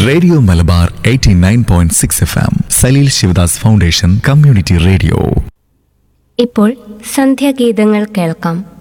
Radio Malabar 89.6 FM, Saleel Sivadas foundation community radio. ഇപ്പോൾ സന്ധ്യാഗീതങ്ങൾ കേൾക്കാം.